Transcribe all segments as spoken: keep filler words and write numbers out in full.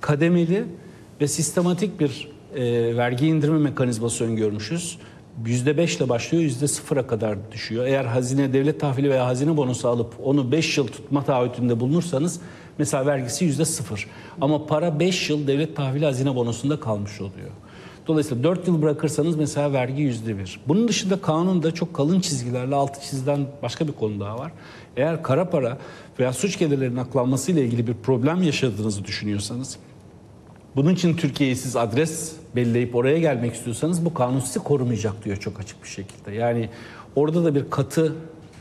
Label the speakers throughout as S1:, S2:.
S1: kademeli ve sistematik bir e, vergi indirme mekanizması öngörmüşüz. yüzde beş ile başlıyor, yüzde sıfıra kadar düşüyor. Eğer hazine, devlet tahvili veya hazine bonosu alıp onu beş yıl tutma taahhütünde bulunursanız mesela vergisi yüzde sıfır. Ama para beş yıl devlet tahvili hazine bonosunda kalmış oluyor. Dolayısıyla dört yıl bırakırsanız mesela vergi yüzde bir. Bunun dışında kanunda çok kalın çizgilerle altı çizilen başka bir konu daha var. Eğer kara para veya suç gelirlerinin aklanması ile ilgili bir problem yaşadığınızı düşünüyorsanız, bunun için Türkiye'yi siz adres belleyip oraya gelmek istiyorsanız bu kanun sizi korumayacak diyor çok açık bir şekilde. Yani orada da bir katı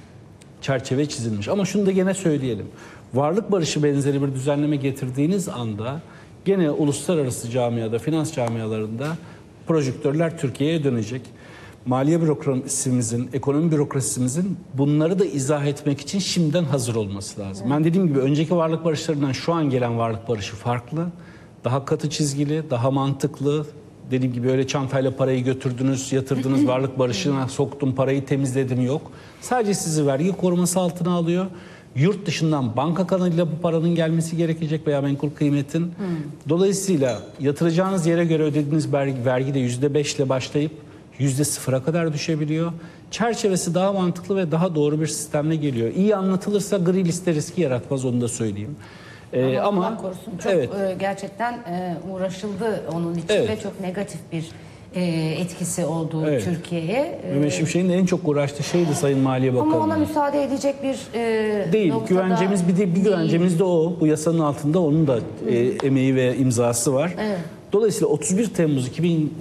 S1: çerçeve çizilmiş. Ama şunu da gene söyleyelim. Varlık barışı benzeri bir düzenleme getirdiğiniz anda gene uluslararası camiada, finans camialarında projektörler Türkiye'ye dönecek. Maliye bürokrasimizin, ekonomi bürokrasimizin bunları da izah etmek için şimdiden hazır olması lazım. Evet. Ben dediğim gibi önceki varlık barışlarından şu an gelen varlık barışı farklı. Daha katı çizgili, daha mantıklı. Dediğim gibi öyle çantayla parayı götürdünüz, yatırdınız, varlık barışına soktum, parayı temizledim yok. Sadece sizi vergi koruması altına alıyor. Yurt dışından banka kanalıyla bu paranın gelmesi gerekecek veya menkul kıymetin. Hmm. Dolayısıyla yatıracağınız yere göre ödediğiniz vergi, vergi de yüzde beş ile başlayıp yüzde sıfıra kadar düşebiliyor. Çerçevesi daha mantıklı ve daha doğru bir sistemle geliyor. İyi anlatılırsa gri liste riski yaratmaz, onu da söyleyeyim.
S2: Ee, ama Allah korusun, çok evet. e, gerçekten e, uğraşıldı onun için evet. ve çok negatif bir e, etkisi oldu evet. Türkiye'ye.
S1: Mehmet Şimşek'in en çok uğraştığı şeydi Sayın Maliye Bakanı.
S2: Ama ona müsaade edecek bir e,
S1: değil.
S2: Noktada
S1: Güvencemiz bir de bir güvencemiz de o. Bu yasanın altında onun da e, emeği ve imzası var. Evet. Dolayısıyla otuz bir Temmuz iki bin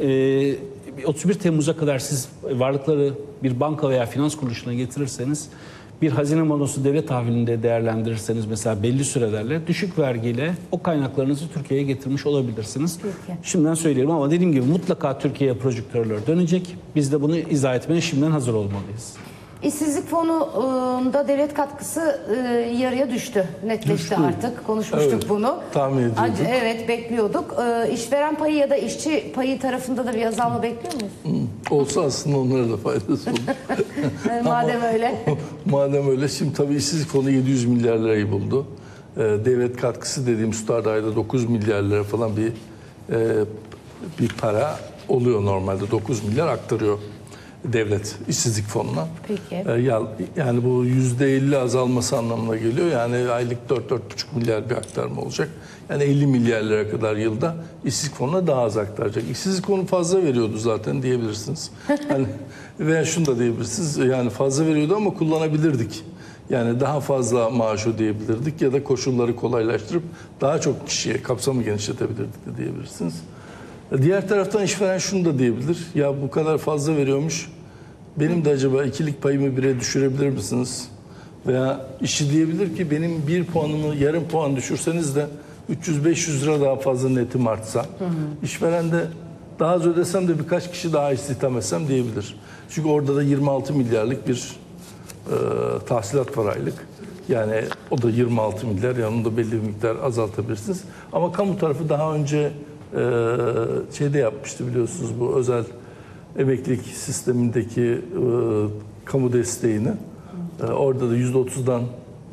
S1: e, otuz bir Temmuz'a kadar siz varlıkları bir banka veya finans kuruluşuna getirirseniz, bir hazine bonosu devlet tahvilinde değerlendirirseniz mesela belli sürelerle düşük vergiyle o kaynaklarınızı Türkiye'ye getirmiş olabilirsiniz. Peki. Şimdiden söyleyelim ama dediğim gibi mutlaka Türkiye'ye projektörler dönecek. Biz de bunu izah etmeye şimdiden hazır olmalıyız.
S2: İşsizlik fonunda devlet katkısı yarıya düştü. Netleşti düştü. Artık. Konuşmuştuk evet, bunu.
S3: Tahmin ediyorduk.
S2: Evet, bekliyorduk. İşveren payı ya da işçi payı tarafında da bir azalma bekliyor muyuz?
S3: Olsa aslında onlara da faydası olur.
S2: Madem öyle.
S3: Madem öyle. Şimdi tabii işsizlik fonu yedi yüz milyar lirayı buldu. Devlet katkısı dediğimiz tutarda ayda dokuz milyar lira falan bir bir para oluyor normalde. dokuz milyar aktarıyor devlet işsizlik fonuna.
S2: Peki.
S3: Yani bu yüzde elli azalması anlamına geliyor. Yani aylık dört dört buçuk milyar bir aktarma olacak. Yani elli milyar lira kadar yılda işsizlik fonuna daha az aktaracak. İşsizlik fonu fazla veriyordu zaten diyebilirsiniz. Yani veya şunu da diyebilirsiniz. Yani fazla veriyordu ama kullanabilirdik. Yani daha fazla maaş ödeyebilirdik ya da koşulları kolaylaştırıp daha çok kişiye kapsamı genişletebilirdik de diyebilirsiniz. Diğer taraftan işveren şunu da diyebilir. Ya bu kadar fazla veriyormuş. Benim de acaba ikilik payımı bire düşürebilir misiniz? Veya işçi diyebilir ki benim bir puanımı yarım puan düşürseniz de üç yüz beş yüz lira daha fazla netim artsa. Hı hı. İşveren de daha az ödesem de birkaç kişi daha istihdam etsem diyebilir. Çünkü orada da yirmi altı milyarlık bir e, tahsilat var aylık. Yani o da yirmi altı milyar, yanında belli bir miktar azaltabilirsiniz. Ama kamu tarafı daha önce Ee, şeyde yapmıştı biliyorsunuz, bu özel emeklilik sistemindeki e, kamu desteğini. E, orada da yüzde otuzdan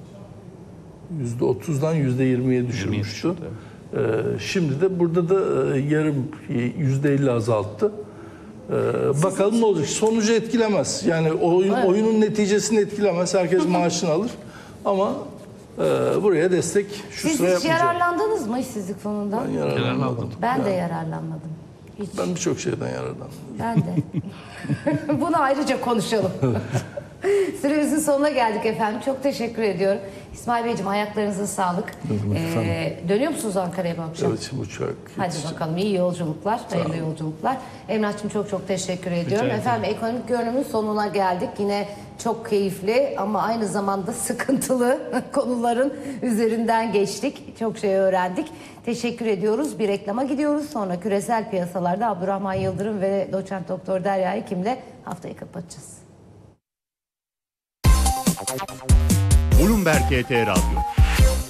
S3: yüzde otuzdan yüzde yirmiye düşürmüştü. E, şimdi de burada da e, yarım yüzde elli azalttı. E, bakalım ne olacak. Sonucu etkilemez. Yani oyun, evet. oyunun neticesini etkilemez. Herkes maaşını alır. Ama Ee, buraya destek şu
S2: Siz
S3: sıra
S2: hiç yararlandınız mı işsizlik fonundan?
S3: Ben yararlanmadım.
S2: Ben
S3: yani.
S2: de yararlanmadım. Hiç.
S3: Ben birçok şeyden yararlandım.
S2: Ben de. Bunu ayrıca konuşalım. Süremizin sonuna geldik efendim. Çok teşekkür ediyorum. İsmail Beyciğim, ayaklarınıza sağlık. Ee, dönüyor musunuz Ankara'ya bu akşam?
S3: Evet, şimdi uçak.
S2: Hadi bakalım, iyi yolculuklar, hayırlı yolculuklar. Emrah'cığım çok çok teşekkür ediyorum. Efendim, ekonomik görünümün sonuna geldik. Yine çok keyifli ama aynı zamanda sıkıntılı konuların üzerinden geçtik. Çok şey öğrendik. Teşekkür ediyoruz. Bir reklama gidiyoruz. Sonra küresel piyasalarda Abdurrahman Yıldırım ve doçent doktor Derya Hekim'le haftayı kapatacağız.
S4: Bloomberg T R Radyo.